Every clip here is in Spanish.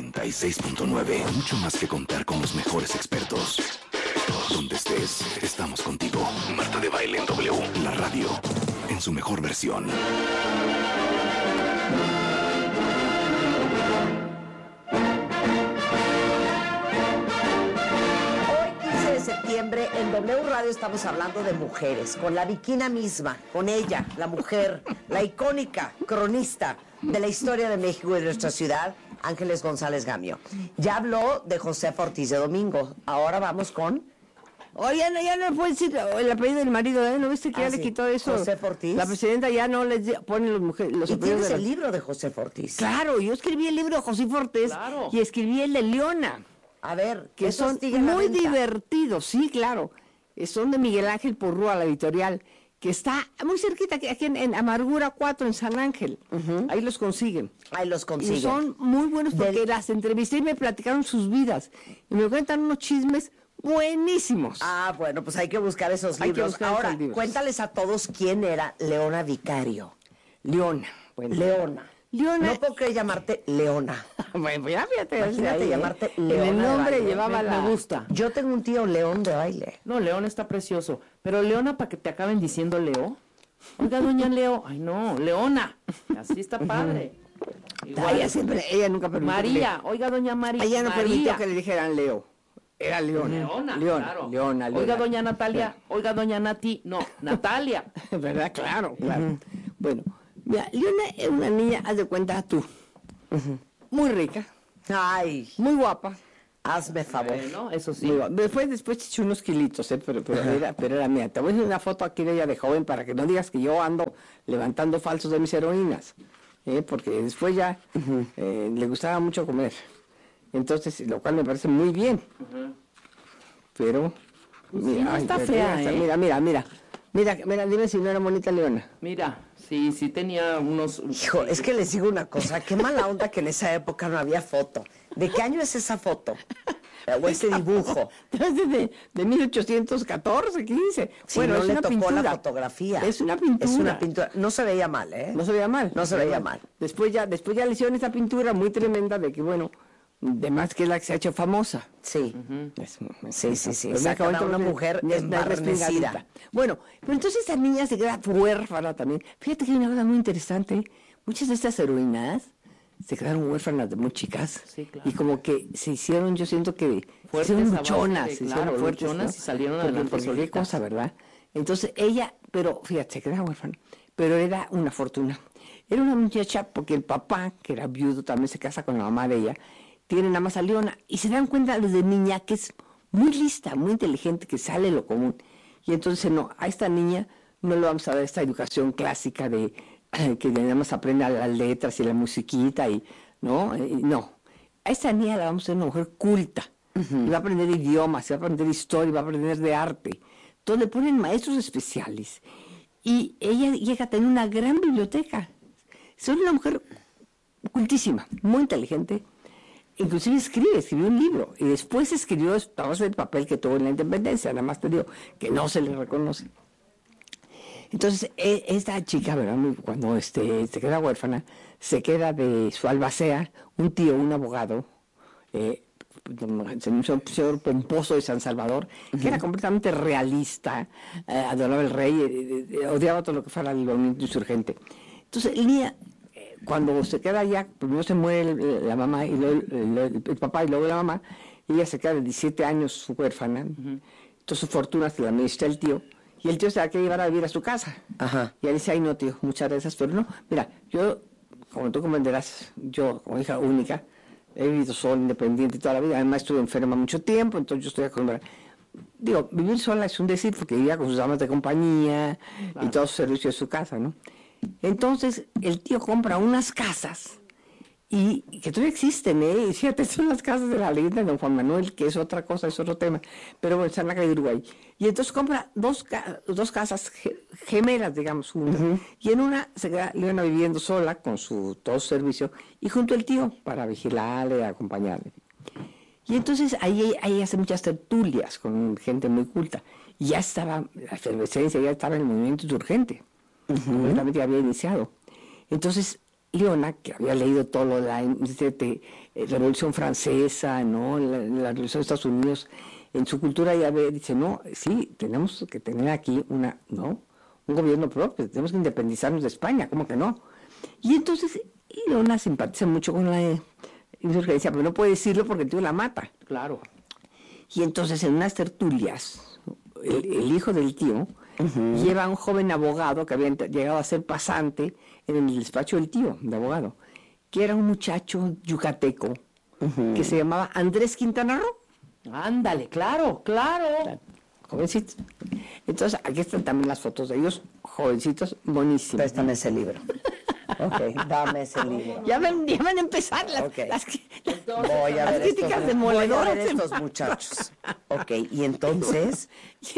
96.9. Mucho más que contar con los mejores expertos. Donde estés, estamos contigo. Marta de Baile en W. La radio en su mejor versión. Septiembre en W Radio estamos hablando de mujeres, con la Bikina misma, con ella, la mujer, la icónica cronista de la historia de México y de nuestra ciudad, Ángeles González Gamio. Ya habló de Josefa Ortiz de Domingo, ahora vamos con... Oye, ya no puede decir el apellido del marido, ¿eh? ¿No viste que ya sí. le quitó eso? Josefa Ortiz. La presidenta ya no les pone los apellidos. ¿Y tienes el libro de Josefa Ortiz? Claro, yo escribí el libro de Josefa Ortiz y escribí el de Leona. A ver, que son muy divertidos, sí, claro. Son de Miguel Ángel Porrúa, la editorial, que está muy cerquita, aquí en Amargura 4, en San Ángel. Ahí los consiguen. Ahí los consiguen. Y son muy buenos porque las entrevisté y me platicaron sus vidas. Y me cuentan unos chismes buenísimos. Ah, bueno, pues hay que buscar esos libros. Ahora, cuéntales a todos quién era Leona Vicario. Leona. Bueno. Leona. No puedo creer llamarte Leona. Bueno, pues ya fíjate. Imagínate llamarte Leona. En el nombre llevaba Me gusta. Yo tengo un tío León de baile. No, León está precioso. Pero Leona, para que te acaben diciendo Leo. Oiga, doña Leo. Ay, no, Leona. Así está padre. Igual, ella nunca permitió. María, oiga, doña María. Ella no permitió que le dijeran Leo. Era Leona. Claro. Leona. Oiga, doña Natalia. Oiga, doña Nati. No, Natalia. ¿Verdad? Claro. Bueno. Mira, Leona es una niña, haz de cuenta tú, muy rica, muy guapa. Hazme favor. No, eso sí. Después echó unos kilitos, pero era mía. Te voy a hacer una foto aquí de ella de joven para que no digas que yo ando levantando falsos de mis heroínas, porque después ya le gustaba mucho comer. Entonces, lo cual me parece muy bien. Pero, mira, no está fea, Mira, dime si no era bonita Leona. Mira, sí tenía unos... Hijo, es que les digo una cosa, qué mala onda que en esa época no había foto. ¿De qué año es esa foto? O ese dibujo. De 1814, 15. Sí, bueno, no le tocó la fotografía. Es una pintura. No se veía mal, ¿eh? No se veía mal. No se veía mal. Después ya le hicieron esa pintura muy tremenda de que, bueno, de más que es la que se ha hecho famosa. Sí. Sí. Sacan a una mujer embarnecida. Bueno, pero entonces esta niña se queda huérfana también. Fíjate que hay una cosa muy interesante. Muchas de estas heroínas se quedaron huérfanas de muy chicas. Sí, claro. Y como que se hicieron, yo siento que se hicieron luchonas. Se hicieron fuertes, ¿no? Y salieron adelante. Por cualquier cosa, ¿verdad? Entonces ella, pero fíjate, se queda huérfana. Pero era una fortuna. Era una muchacha porque el papá, que era viudo, también se casa con la mamá de ella. Tienen nada más a Leona y se dan cuenta desde niña que es muy lista, muy inteligente, que sale de lo común. Y entonces no, a esta niña no le vamos a dar esta educación clásica de que nada más aprenda las letras y la musiquita y no. A esta niña la vamos a hacer una mujer culta. Y va a aprender idiomas, va a aprender historia, va a aprender de arte. Entonces le ponen maestros especiales. Y ella llega a tener una gran biblioteca. Es una mujer cultísima, muy inteligente. Inclusive escribió un libro y después escribió el papel que tuvo en la independencia, nada más te digo que no se le reconoce. Entonces, esta chica, ¿verdad? Cuando se queda huérfana, se queda de su albacea, un tío, un abogado, un señor pomposo de San Salvador, que era completamente realista, adoraba al rey, odiaba todo lo que fuera el movimiento insurgente. Entonces, el día... Cuando se queda allá, primero se muere la mamá y luego, el papá y luego la mamá, y ella se queda de 17 años huérfana. Entonces su fortuna se la administra el tío, y el tío se la quiere llevar a vivir a su casa. Y él dice, ay no tío, muchas gracias, pero no, mira, yo, como tú comprenderás, yo como hija única, he vivido sola, independiente toda la vida, además estuve enferma mucho tiempo, entonces yo estoy acostumbrada. Digo, vivir sola es un decir, porque vivía con sus damas de compañía, y todos sus servicios de su casa, ¿no? Entonces el tío compra unas casas y que todavía existen, y fíjate, son las casas de la leyenda de don Juan Manuel, que es otra cosa, es otro tema, pero bueno, está en la calle de Uruguay. Y entonces compra dos casas gemelas, digamos, una, y en una se queda Leona viviendo sola con todo su servicio y junto al tío para vigilarle, acompañarle. Y entonces ahí hace muchas tertulias con gente muy culta. Y ya estaba, la efervescencia ya estaba en el movimiento insurgente. Completamente había iniciado. Entonces, Leona, que había leído todo lo de la Revolución Francesa, ¿no? La Revolución de Estados Unidos, en su cultura ya ve, dice, no, sí, tenemos que tener aquí un gobierno propio, tenemos que independizarnos de España, ¿cómo que no? Y entonces Leona simpatiza mucho con la insurgencia, pero no puede decirlo porque el tío la mata. Claro. Y entonces en unas tertulias, el hijo del tío lleva a un joven abogado que había llegado a ser pasante en el despacho del tío, de abogado, que era un muchacho yucateco que se llamaba Andrés Quintana Roo. Ándale, claro. Jovencitos. Entonces, aquí están también las fotos de ellos, jovencitos, buenísimos. Préstame ese libro. Ok, dame ese libro. Ya van a empezar las Voy a ver críticas estos, demoledoras. voy a ver estos muchachos. Ok, y entonces...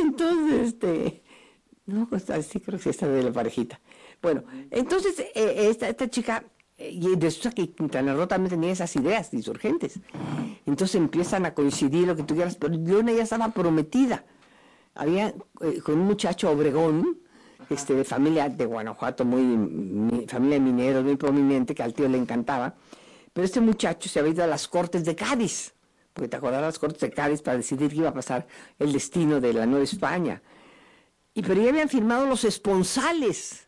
No, pues sí creo que sí está de la parejita. Bueno, entonces esta chica, y resulta que Quintana Roo también tenía esas ideas insurgentes. Entonces empiezan a coincidir lo que tú quieras, pero Leona ya estaba prometida. Había con un muchacho Obregón, de familia de Guanajuato, familia de mineros, muy prominente, que al tío le encantaba. Pero este muchacho se había ido a las Cortes de Cádiz, porque te acordás las Cortes de Cádiz para decidir qué iba a pasar el destino de la Nueva España. Pero ya habían firmado los esponsales,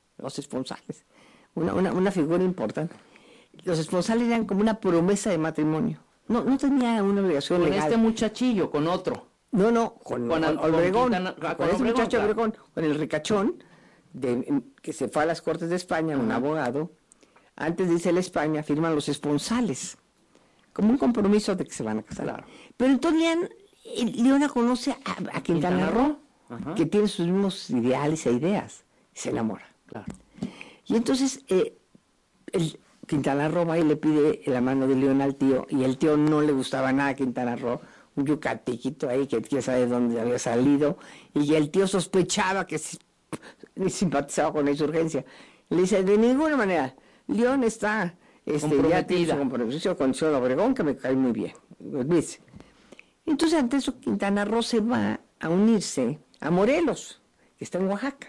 una figura importante. Los esponsales eran como una promesa de matrimonio. No tenía una obligación legal. Con este muchachillo, con otro. No, con Obregón, con ese muchacho claro. Obregón, con el ricachón, que se fue a las Cortes de España, un abogado. Antes de irse a la España, firman los esponsales, como un compromiso de que se van a casar. Claro. Pero entonces Leona conoce a Quintana Roo, que tiene sus mismos ideales e ideas, y se enamora. Claro. Y entonces Quintana Roo va y le pide la mano de Leona al tío, y el tío no le gustaba nada a Quintana Roo, un yucatequito ahí que quién sabe de dónde había salido, y el tío sospechaba que simpatizaba con la insurgencia. Le dice, de ninguna manera, León está ya tiene su compromiso con el señor Obregón, que me cae muy bien. Dice. Entonces, ante eso, Quintana Roo se va a unirse a Morelos, que está en Oaxaca.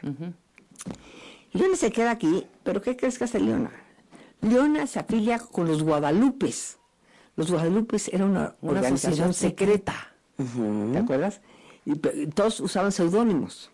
Leona se queda aquí, pero ¿qué crees que hace Leona? Leona se afilia con los Guadalupes. Los Guadalupes era una organización secreta. ¿Te acuerdas? Y todos usaban seudónimos.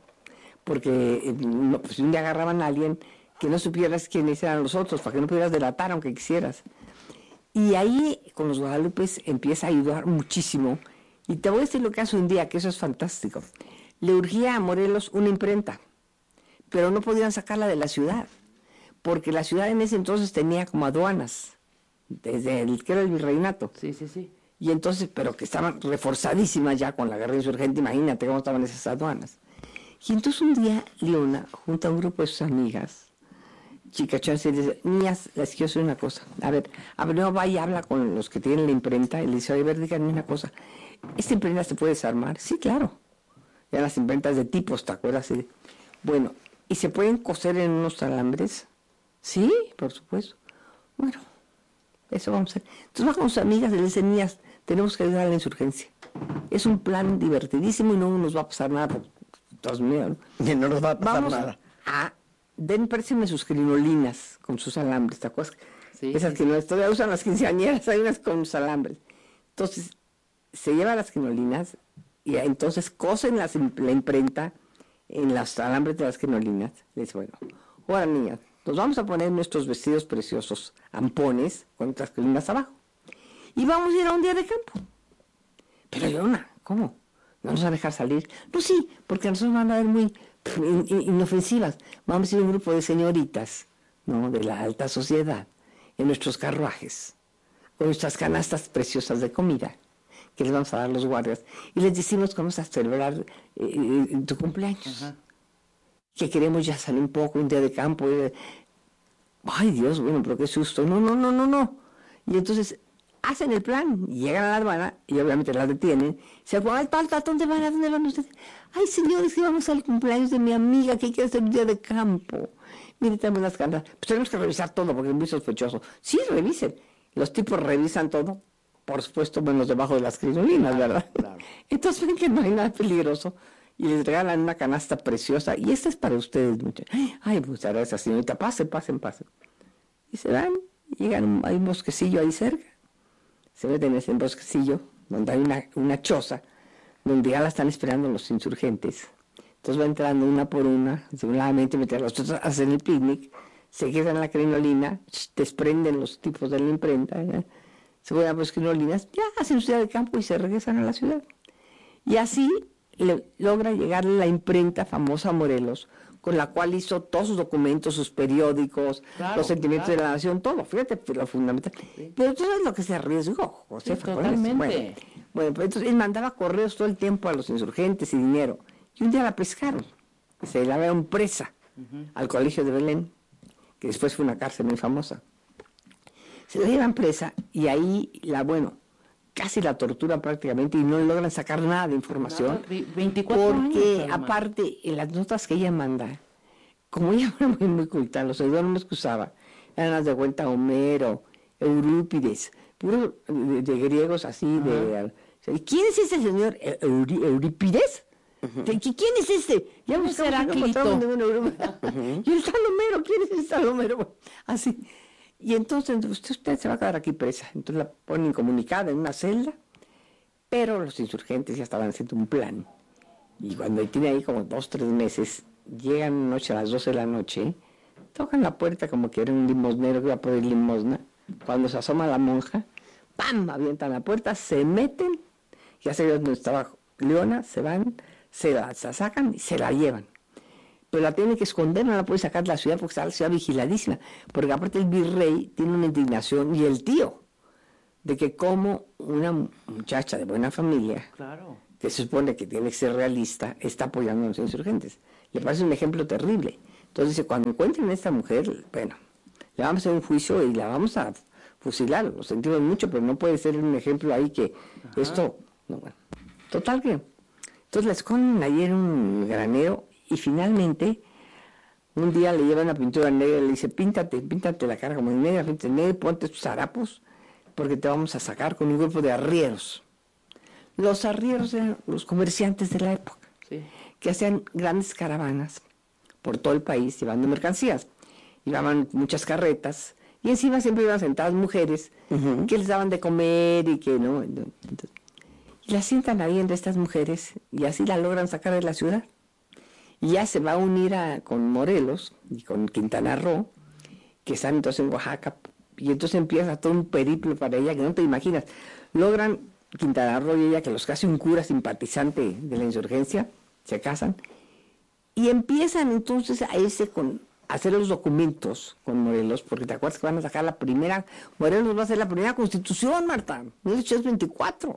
Porque pues, un día agarraban a alguien que no supieras quiénes eran los otros, para que no pudieras delatar aunque quisieras. Y ahí, con los Guadalupes, empieza a ayudar muchísimo. Y te voy a decir lo que hace un día, que eso es fantástico. Le urgía a Morelos una imprenta, pero no podían sacarla de la ciudad, porque la ciudad en ese entonces tenía como aduanas, desde el que era el virreinato. Sí. Y entonces, pero que estaban reforzadísimas ya con la guerra insurgente, imagínate cómo estaban esas aduanas. Y entonces un día Leona, junto a un grupo de sus amigas, chicachones, y dice, niñas, les quiero decir una cosa. A ver, no va y habla con los que tienen la imprenta, y le dice, oye, a ver, díganme una cosa. ¿Esta imprenta se puede desarmar? Sí, claro. Eran las imprentas de tipos, ¿te acuerdas? Bueno, ¿y se pueden coser en unos alambres? Sí, por supuesto. Bueno, eso vamos a hacer. Entonces va con sus amigas y le dicen, niñas, tenemos que ayudar a la insurgencia. Es un plan divertidísimo y no nos va a pasar nada por todos miedos, ¿no? Y no nos va a pasar Vamos nada. Préstame sus crinolinas con sus alambres, ¿te acuerdas? Sí, Esas que no todavía usan las quinceañeras, hay unas con sus alambres. Entonces, se llevan las crinolinas y entonces cosen la imprenta en los alambres de las crinolinas. Le dice, bueno, ahora niñas, nos vamos a poner nuestros vestidos preciosos, ampones, con nuestras criniolinas abajo. Y vamos a ir a un día de campo. Pero Leona, ¿cómo? ¿No nos va a dejar salir? No, sí, porque nosotros van a ver muy inofensivas. Vamos a ir a un grupo de señoritas, ¿no?, de la alta sociedad, en nuestros carruajes, con nuestras canastas preciosas de comida, que les vamos a dar a los guardias, y les decimos que vamos a celebrar tu cumpleaños. Que queremos ya salir un poco, un día de campo. Ay, Dios, bueno, pero qué susto. No. Y entonces hacen el plan, llegan a la aduana y obviamente la detienen. Se van, ¿dónde van? ¿A dónde van ustedes? Ay, señores, que vamos al cumpleaños de mi amiga que quiere hacer un día de campo. Mire, tenemos las canas. Pues tenemos que revisar todo porque es muy sospechoso. Sí, revisen. Los tipos revisan todo, por supuesto, menos debajo de las crinolinas, ¿verdad? Claro. Entonces ven que no hay nada peligroso y les regalan una canasta preciosa. Y esta es para ustedes, muchachos. Ay, muchas gracias, señorita. Pasen. y se van, llegan, hay un bosquecillo ahí cerca, se meten en ese bosquecillo, donde hay una choza, donde ya la están esperando los insurgentes. Entonces va entrando una por una, seguramente meter los otros, hacen el picnic, se quedan en la crinolina, desprenden los tipos de la imprenta, ¿ya? Se van a las crinolinas, ya hacen ciudad de campo y se regresan a la ciudad. Y así logra llegar la imprenta famosa Morelos, con la cual hizo todos sus documentos, sus periódicos, Claro, los sentimientos claro. de la nación, todo, fíjate, lo fundamental. Sí. Pero tú sabes lo que se arriesgó, José. Sí, totalmente. Bueno, pues entonces él mandaba correos todo el tiempo a los insurgentes y dinero. Y un día la pescaron, se la llevaron presa al colegio de Belén, que después fue una cárcel muy famosa. Se la llevan presa y ahí casi la torturan prácticamente y no logran sacar nada de información. Nada, 24 años, porque además. aparte, en las notas que ella manda, como ella era muy culta, los seudónimos que usaba, eran las de vuelta a Homero, Eurípides, puros de griegos así, ¿quién es ese señor? ¿Eurípides? ¿Quién es este? Ya ¿Quién es Heráclito? Y el Salomero, ¿quién es el Salomero? Bueno, así. Y entonces usted se va a quedar aquí presa. Entonces la ponen incomunicada en una celda, pero los insurgentes ya estaban haciendo un plan. Y cuando tiene ahí como 2 o 3 meses, llegan una noche a las 12 de la noche, tocan la puerta como que era un limosnero que iba a pedir limosna. Cuando se asoma la monja, ¡pam!, avientan la puerta, se meten, ya se ve donde estaba Leona, se van, se la sacan y se la llevan. Pero la tiene que esconder, no la puede sacar de la ciudad porque está la ciudad vigiladísima. Porque aparte el virrey tiene una indignación, y el tío, de que como una muchacha de buena familia, Claro. que se supone que tiene que ser realista, está apoyando a los insurgentes. Le parece un ejemplo terrible. Entonces dice, cuando encuentren a esta mujer, bueno, le vamos a hacer un juicio y la vamos a fusilar. Lo sentimos mucho, pero no puede ser un ejemplo ahí que esto... No, bueno. Total que... Entonces la esconden ahí en un granero. Y finalmente, un día le llevan una pintura negra y le dice, píntate la cara como negra, píntate negra, ponte tus harapos, porque te vamos a sacar con un grupo de arrieros. Los arrieros eran los comerciantes de la época, Sí. que hacían grandes caravanas por todo el país llevando mercancías. Llevaban muchas carretas, y encima siempre iban sentadas mujeres que les daban de comer y que no. Entonces, y la sientan ahí entre estas mujeres, y así la logran sacar de la ciudad. Y ya se va a unir con Morelos y con Quintana Roo, que están entonces en Oaxaca, y entonces empieza todo un periplo para ella que no te imaginas. Logran Quintana Roo y ella, que los casi un cura simpatizante de la insurgencia, se casan, y empiezan entonces a irse a hacer los documentos con Morelos, porque te acuerdas que van a sacar la primera, Morelos va a hacer la primera constitución, Marta, 1824,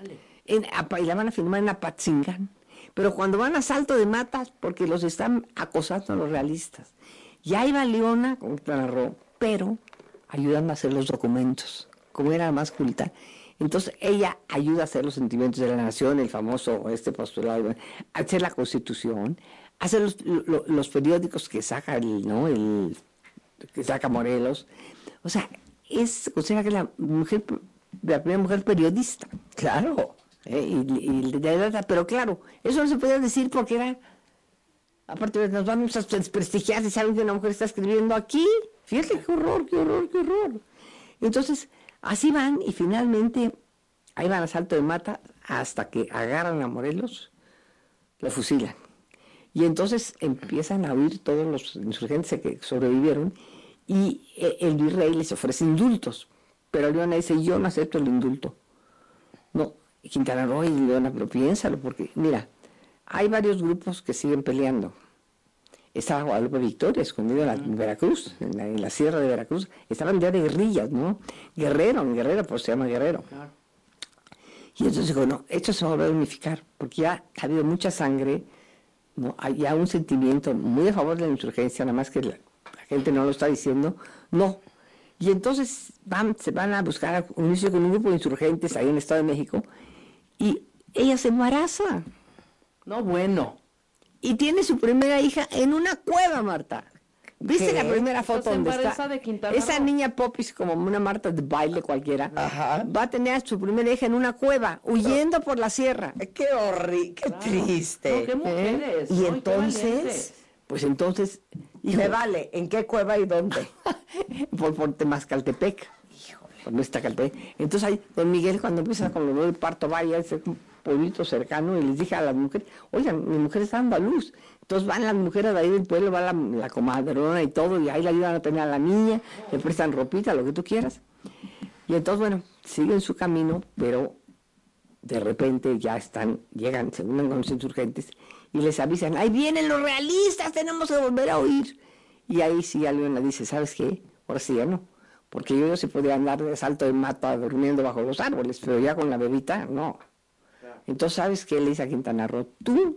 y la van a firmar en Apatzingán. Pero cuando van a Salto de Matas, porque los están acosando a los realistas. Y ahí va Leona con Quintana Roo, pero ayudando a hacer los documentos, como era más culta. Entonces ella ayuda a hacer los sentimientos de la nación, el famoso postulado, a hacer la constitución, a hacer los periódicos que saca que saca Morelos. O sea, considera que es la primera mujer periodista. Claro. Pero claro, eso no se podía decir porque era, aparte nos vamos a desprestigiar si saben que una mujer está escribiendo aquí. Fíjate qué horror. Entonces, así van y finalmente ahí van a Salto de Mata hasta que agarran a Morelos, lo fusilan. Y entonces empiezan a huir todos los insurgentes que sobrevivieron y el virrey les ofrece indultos. Pero Leona dice, yo no acepto el indulto. No. Quintana Roo y Leona, pero piénsalo, porque mira, hay varios grupos que siguen peleando. Estaba Guadalupe Victoria, escondido en Veracruz, en la sierra de Veracruz. Estaban ya de guerrillas, ¿no? Guerrero, pues se llama Guerrero. Claro. Y entonces dijo, no, esto se va a volver a unificar, porque ya ha habido mucha sangre, ¿no? Hay ya un sentimiento muy a favor de la insurgencia, nada más que la gente no lo está diciendo, no. Y entonces se van a buscar unirse con un grupo de insurgentes ahí en el Estado de México, y ella se embaraza. No, bueno. Y tiene su primera hija en una cueva, Marta. ¿Viste ¿Qué? la primera foto Pues donde embaraza está? de Quintana Esa Roo. niña Popis, como una Marta de baile cualquiera, Ajá. va a tener a su primera hija en una cueva, huyendo por la sierra. Qué horrible, qué triste. No, qué mujeres. Y ¿no? Qué entonces, valientes. pues entonces Me vale, ¿en qué cueva y dónde? por Temascaltepec. Híjole. Por nuestra Caltepec. Entonces ahí, don Miguel, cuando empieza con lo del parto, vaya a ese pueblito cercano y les dije a las mujeres, oigan, mi mujer está dando a luz. Entonces van las mujeres de ahí del pueblo, va la comadrona y todo, y ahí le ayudan a tener a la niña, le prestan ropita, lo que tú quieras. Y entonces, bueno, siguen su camino, pero de repente ya llegan, se unen con los insurgentes y les avisan, ahí vienen los realistas, tenemos que volver a huir. Y ahí sí a Leona dice, ¿sabes qué? Ahora sí ya no, porque yo se podía andar de salto de mata durmiendo bajo los árboles, pero ya con la bebita, no. Entonces, ¿sabes qué le dice a Quintana Roo? Tú,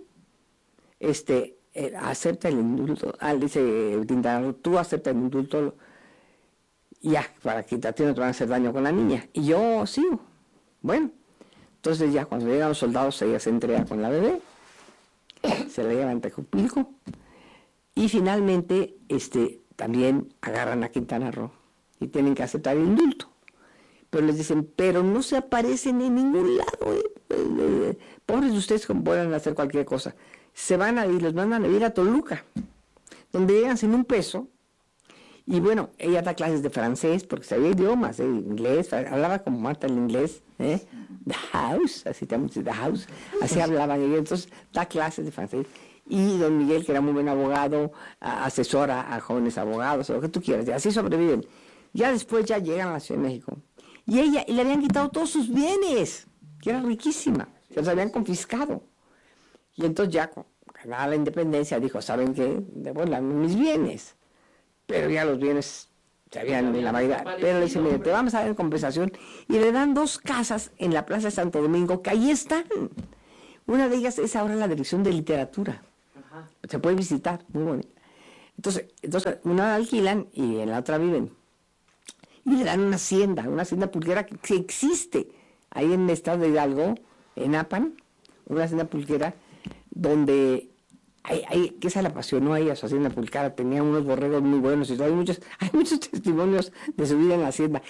acepta el indulto, dice Quintana Roo, tú acepta el indulto, ya, para que a ti no te van a hacer daño con la niña. Y yo sigo. Bueno, entonces ya cuando llegan los soldados, ella se entrega con la bebé, se la llevan a Tejupilco, y finalmente también agarran a Quintana Roo y tienen que aceptar el indulto. Pero les dicen, pero no se aparecen en ningún lado. Pobres de ustedes como puedan hacer cualquier cosa. Se van a ir, los mandan a ir a Toluca, donde llegan sin un peso. Y bueno, ella da clases de francés, porque sabía idiomas, inglés, hablaba como Marta el inglés, The House, así te The House, así hablaban ellos, entonces da clases de francés. Y don Miguel, que era muy buen abogado, asesora a jóvenes abogados, o lo que tú quieras, y así sobreviven. Ya después ya llegan a la Ciudad de México. Y le habían quitado todos sus bienes, que era riquísima, se los habían confiscado. Y entonces ya, ganada la independencia, dijo, ¿saben qué? Devuélvanme mis bienes. Pero ya los bienes se habían en la mayoría. Pero le dice, mire, te vamos a dar en compensación. Y le dan 2 casas en la Plaza de Santo Domingo, que ahí están. Una de ellas es ahora la Dirección de Literatura. Ajá. Se puede visitar, muy bonita. Entonces, una la alquilan y en la otra viven. Y le dan una hacienda pulquera que existe ahí en el estado de Hidalgo, en Apan, una hacienda pulquera, donde que esa la apasionó a ella, su hacienda pulquera, tenía unos borregos muy buenos y todo, hay muchos testimonios de su vida en la hacienda.